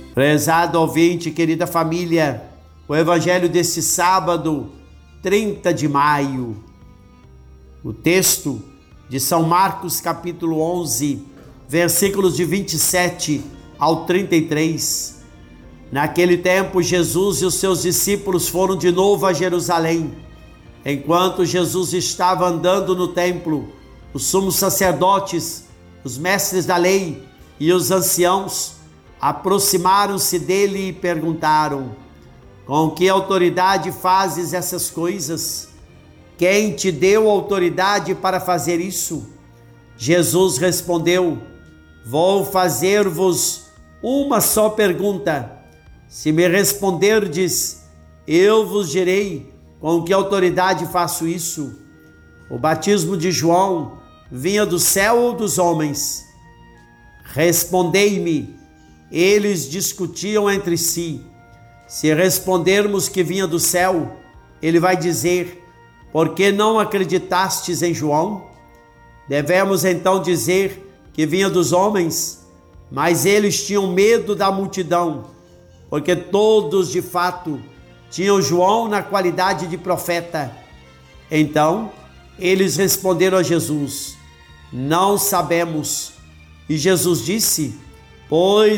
Prezado ouvinte, querida família, o evangelho deste sábado, 30 de maio, o texto de São Marcos, capítulo 11, versículos de 27 ao 33. Naquele tempo, Jesus e os seus discípulos foram de novo a Jerusalém. Enquanto Jesus estava andando no templo, os sumos sacerdotes, os mestres da lei e os anciãos aproximaram-se dele e perguntaram: com que autoridade fazes essas coisas? Quem te deu autoridade para fazer isso? Jesus respondeu: vou fazer-vos uma só pergunta. Se me responderdes, eu vos direi com que autoridade faço isso. O batismo de João vinha do céu ou dos homens? Respondei-me. Eles discutiam entre si. Se respondermos que vinha do céu, ele vai dizer: por que não acreditastes em João? Devemos então dizer que vinha dos homens? Mas eles tinham medo da multidão, porque todos de fato tinham João na qualidade de profeta. Então eles responderam a Jesus: não sabemos. E Jesus disse: pois